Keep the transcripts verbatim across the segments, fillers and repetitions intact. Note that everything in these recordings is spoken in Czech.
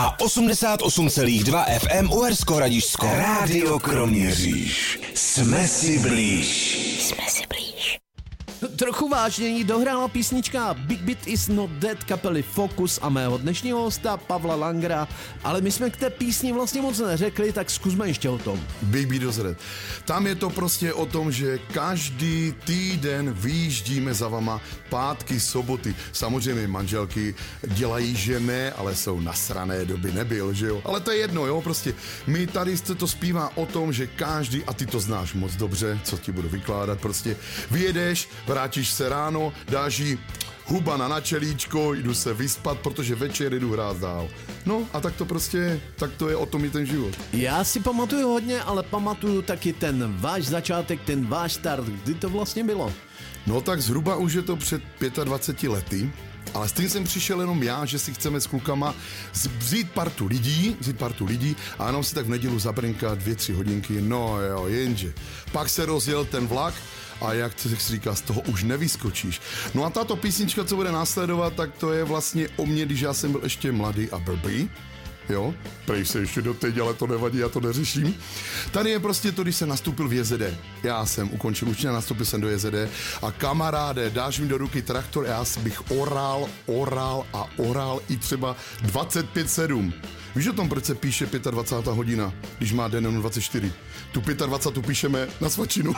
a osmdesát osm celá dva F M Uhersko-Hradišťsko. Rádio Kroměříž. Jsme si blíž. Jsme si blíž. Trochu vážněji dohrála písnička Big Beat is not dead kapely Focus a mého dnešního hosta Pavla Langera, ale my jsme k té písni vlastně moc neřekli, tak zkusme ještě o tom. Big Beat is dead. Tam je to prostě o tom, že každý týden vyjíždíme za vama pátky, soboty. Samozřejmě manželky dělají, že ne, ale jsou nasrané, doby nebyl, že jo. Ale to je jedno, jo, prostě my tady se to zpívá o tom, že každý, a ty to znáš moc dobře, co ti budu vykládat, prostě vyjedeš, vrátíš se ráno, dáš jí huba na načelíčko, jdu se vyspat, protože večer jdu hrát dál. No a tak to prostě, tak to je o tom i ten život. Já si pamatuju hodně, ale pamatuju taky ten váš začátek, ten váš start, kdy to vlastně bylo? No tak zhruba už je to před dvaceti pěti lety. Ale s tím jsem přišel jenom já, že si chceme s klukama vzít partu lidí, vzít partu lidí a jenom si tak v nedělu zabrnkat dvě, tři hodinky, no jo, jenže. Pak se rozjel ten vlak a jak se říká, z toho už nevyskočíš. No a tato písnička, co bude následovat, tak to je vlastně o mě, když já jsem byl ještě mladý a blbý. Jo, prej se ještě doteď, ale to nevadí, já to neřeším. Tady je prostě to, když jsem nastoupil v J Z D. Já jsem ukončil učně, nastoupil jsem do J Z D a kamaráde, dáš mi do ruky traktor, já bych oral, oral a oral i třeba dvacet pět sedm. Víš o tom, proč se píše dvacátá pátá hodina, když má den dvacet čtyři? Tu dvacátou pátou píšeme na svačinu.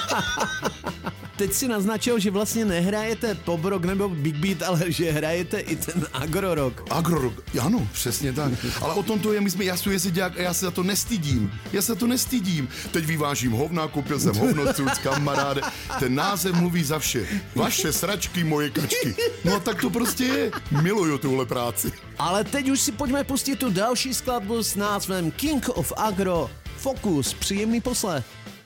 Teď si naznačil, že vlastně nehrajete pop rock nebo big beat, ale že hrajete i ten agro rock. Agro rock, ano, přesně tak. Ale o tom to je, my jsme, já jsem jezdák a já se za to nestydím. Já se za to nestydím. Teď vyvážím hovna, koupil jsem hovno, cuc, kamaráde. Ten název mluví za vše. Vaše sračky, moje kačky. No a tak to prostě je. Miluju tuhle práci. Ale teď už si pojďme pustit tu další skladbu s názvem King of Agro Focus. Příjemný poslech.